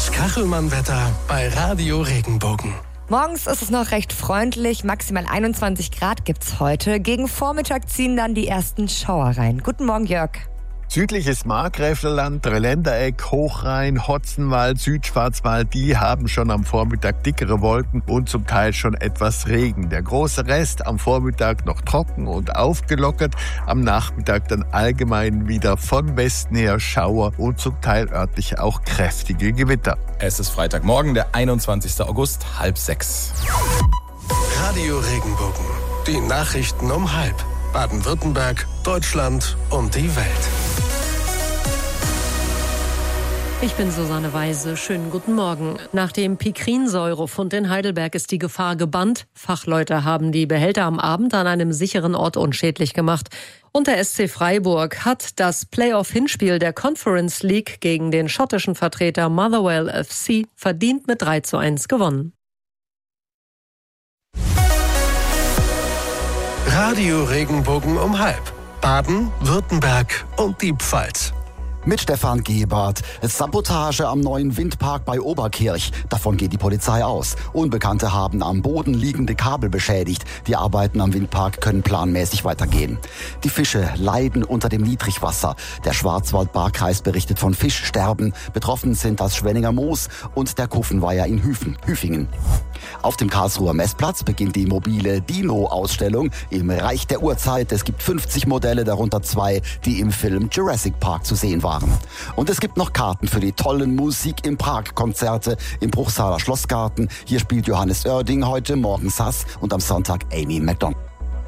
Das Kachelmann-Wetter bei Radio Regenbogen. Morgens ist es noch recht freundlich, maximal 21 Grad gibt's heute. Gegen Vormittag ziehen dann die ersten Schauer rein. Guten Morgen, Jörg. Südliches Markgräflerland, Dreiländereck, Hochrhein, Hotzenwald, Südschwarzwald, die haben schon am Vormittag dickere Wolken und zum Teil schon etwas Regen. Der große Rest am Vormittag noch trocken und aufgelockert, am Nachmittag dann allgemein wieder von Westen her Schauer und zum Teil örtlich auch kräftige Gewitter. Es ist Freitagmorgen, der 21. August, 5:30. Radio Regenbogen. Die Nachrichten um 5. Baden-Württemberg, Deutschland und die Welt. Ich bin Susanne Weise. Schönen guten Morgen. Nach dem Pikrinsäurefund in Heidelberg ist die Gefahr gebannt. Fachleute haben die Behälter am Abend an einem sicheren Ort unschädlich gemacht. Und der SC Freiburg hat das Playoff-Hinspiel der Conference League gegen den schottischen Vertreter Motherwell FC verdient mit 3:1 gewonnen. Radio Regenbogen um 5. Baden, Württemberg und die Pfalz. Mit Stefan Gebert. Sabotage am neuen Windpark bei Oberkirch. Davon geht die Polizei aus. Unbekannte haben am Boden liegende Kabel beschädigt. Die Arbeiten am Windpark können planmäßig weitergehen. Die Fische leiden unter dem Niedrigwasser. Der Schwarzwald-Baar-Kreis berichtet von Fischsterben. Betroffen sind das Schwenninger Moos und der Kuffenweiher in Hüfingen. Auf dem Karlsruher Messplatz beginnt die mobile Dino-Ausstellung im Reich der Urzeit. Es gibt 50 Modelle, darunter 2, die im Film Jurassic Park zu sehen waren. Und es gibt noch Karten für die tollen Musik im Prag-Konzerte im Bruchsaler Schlossgarten. Hier spielt Johannes Oerding heute, morgen Sass und am Sonntag Amy McDonald.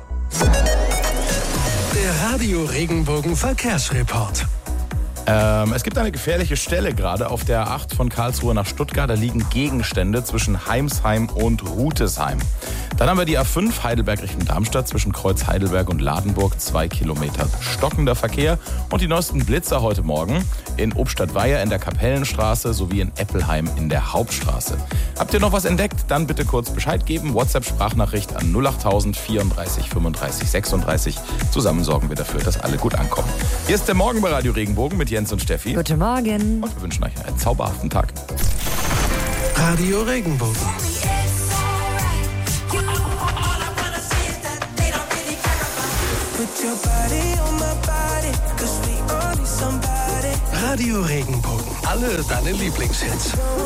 Der Radio Regenbogen Verkehrsreport. Es gibt eine gefährliche Stelle gerade auf der A8 von Karlsruhe nach Stuttgart. Da liegen Gegenstände zwischen Heimsheim und Rutesheim. Dann haben wir die A5 Heidelberg Richtung Darmstadt zwischen Kreuz Heidelberg und Ladenburg. 2 Kilometer stockender Verkehr. Und die neuesten Blitzer heute Morgen in Obstadtweier in der Kapellenstraße sowie in Eppelheim in der Hauptstraße. Habt ihr noch was entdeckt? Dann bitte kurz Bescheid geben. WhatsApp-Sprachnachricht an 08000 34 35 36. Zusammen sorgen wir dafür, dass alle gut ankommen. Hier ist der Morgen bei Radio Regenbogen mit Jens und Steffi. Guten Morgen. Und wir wünschen euch einen zauberhaften Tag. Radio Regenbogen. Radio Regenbogen. Alle deine Lieblingshits.